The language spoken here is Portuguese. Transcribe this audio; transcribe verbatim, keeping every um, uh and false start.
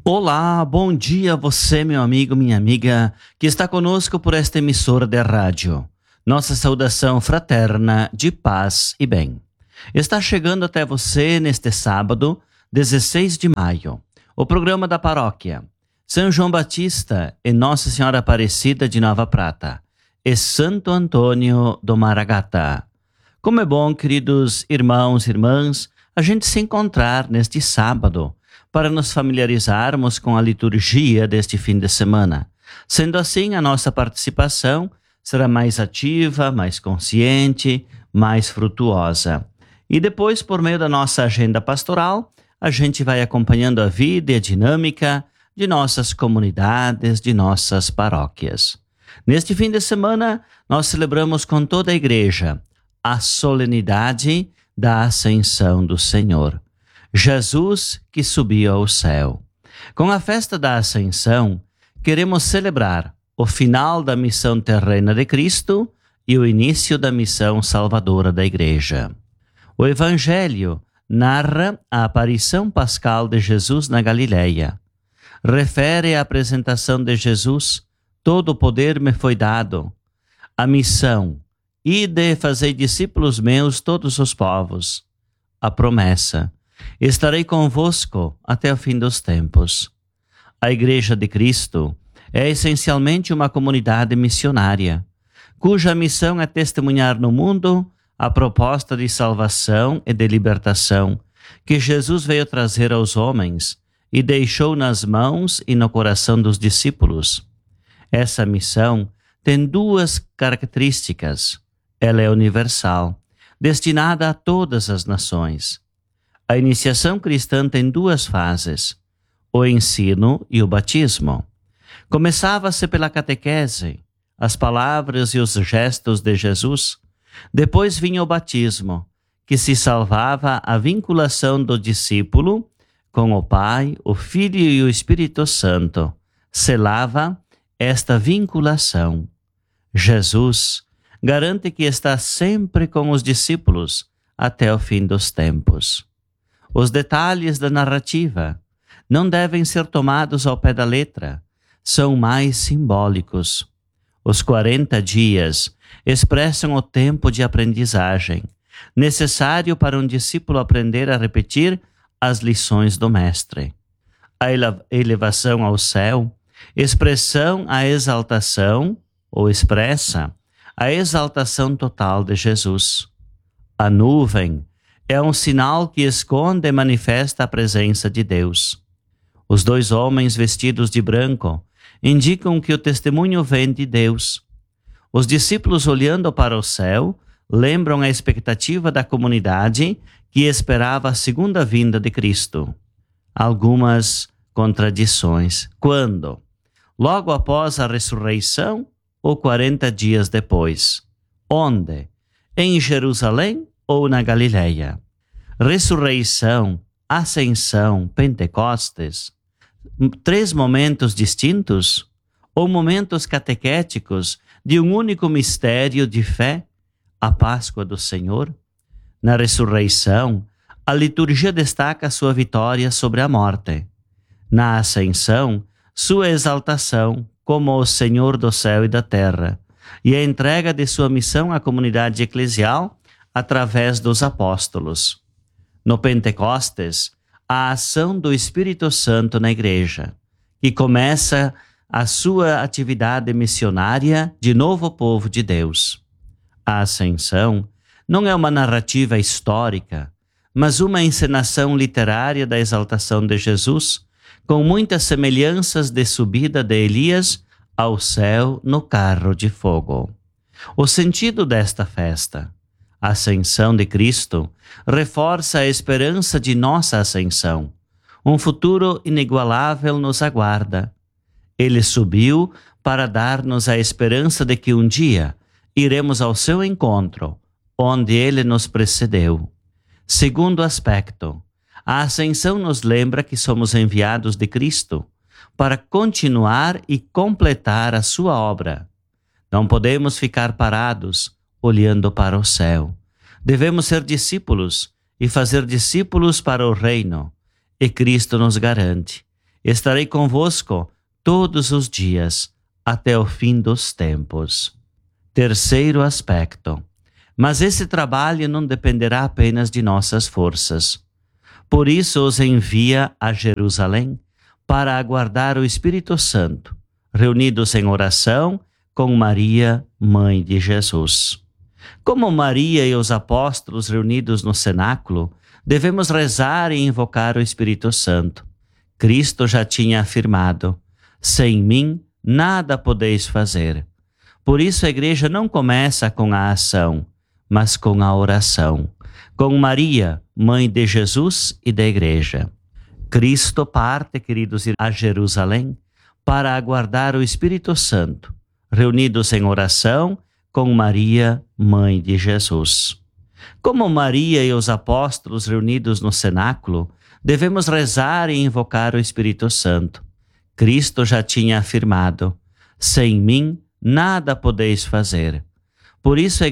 Olá, bom dia a você, meu amigo, minha amiga, que está conosco por esta emissora de rádio. Nossa saudação fraterna de paz e bem. Está chegando até você neste sábado, dezesseis de maio, o programa da paróquia São João Batista e Nossa Senhora Aparecida de Nova Prata e Santo Antônio do Maragata. Como é bom, queridos irmãos e irmãs, a gente se encontrar neste sábado para nos familiarizarmos com a liturgia deste fim de semana. Sendo assim, a nossa participação será mais ativa, mais consciente, mais frutuosa. E depois, por meio da nossa agenda pastoral, a gente vai acompanhando a vida e a dinâmica de nossas comunidades, de nossas paróquias. Neste fim de semana, nós celebramos com toda a Igreja a solenidade da Ascensão do Senhor. Jesus que subiu ao céu. Com a festa da Ascensão, queremos celebrar o final da missão terrena de Cristo e o início da missão salvadora da Igreja. O Evangelho narra a aparição pascal de Jesus na Galileia. Refere a apresentação de Jesus: todo o poder me foi dado. A missão: ide, fazei discípulos meus todos os povos. A promessa: estarei convosco até o fim dos tempos. A Igreja de Cristo é essencialmente uma comunidade missionária, cuja missão é testemunhar no mundo a proposta de salvação e de libertação que Jesus veio trazer aos homens e deixou nas mãos e no coração dos discípulos. Essa missão tem duas características. Ela é universal, destinada a todas as nações. A iniciação cristã tem duas fases: o ensino e o batismo. Começava-se pela catequese, as palavras e os gestos de Jesus. Depois vinha o batismo, que se salvava a vinculação do discípulo com o Pai, o Filho e o Espírito Santo. Selava esta vinculação. Jesus garante que está sempre com os discípulos até o fim dos tempos. Os detalhes da narrativa não devem ser tomados ao pé da letra, são mais simbólicos. Os quarenta dias expressam o tempo de aprendizagem, necessário para um discípulo aprender a repetir as lições do Mestre. A elevação ao céu, expressão a exaltação, ou expressa a exaltação total de Jesus. A nuvem é um sinal que esconde e manifesta a presença de Deus. Os dois homens vestidos de branco indicam que o testemunho vem de Deus. Os discípulos, olhando para o céu, lembram a expectativa da comunidade que esperava a segunda vinda de Cristo. Algumas contradições. Quando? Logo após a ressurreição ou quarenta dias depois? Onde? Em Jerusalém ou na Galileia? Ressurreição, ascensão, Pentecostes, três momentos distintos ou momentos catequéticos de um único mistério de fé, a Páscoa do Senhor? Na ressurreição, a liturgia destaca sua vitória sobre a morte. Na ascensão, sua exaltação como o Senhor do céu e da terra, e a entrega de sua missão à comunidade eclesial através dos apóstolos. No Pentecostes, a ação do Espírito Santo na Igreja, que começa a sua atividade missionária de novo povo de Deus. A Ascensão não é uma narrativa histórica, mas uma encenação literária da exaltação de Jesus, com muitas semelhanças de subida de Elias ao céu no carro de fogo. O sentido desta festa, a ascensão de Cristo, reforça a esperança de nossa ascensão. Um futuro inigualável nos aguarda. Ele subiu para dar-nos a esperança de que um dia iremos ao seu encontro, onde ele nos precedeu. Segundo aspecto, a ascensão nos lembra que somos enviados de Cristo para continuar e completar a sua obra. Não podemos ficar parados olhando para o céu. Devemos ser discípulos e fazer discípulos para o reino. E Cristo nos garante: Estarei convosco todos os dias, até o fim dos tempos. Terceiro aspecto. Mas esse trabalho não dependerá apenas de nossas forças. Por isso os envia a Jerusalém para aguardar o Espírito Santo, reunidos em oração com Maria, mãe de Jesus. Como Maria e os apóstolos reunidos no cenáculo, devemos rezar e invocar o Espírito Santo. Cristo já tinha afirmado: sem mim nada podeis fazer. Por isso a igreja não começa com a ação, mas com a oração, com Maria, mãe de Jesus e da igreja. Cristo parte, queridos, a Jerusalém para aguardar o Espírito Santo, reunidos em oração com Maria, mãe de Jesus. Como Maria e os apóstolos reunidos no cenáculo, devemos rezar e invocar o Espírito Santo. Cristo já tinha afirmado: sem mim nada podeis fazer. Por isso a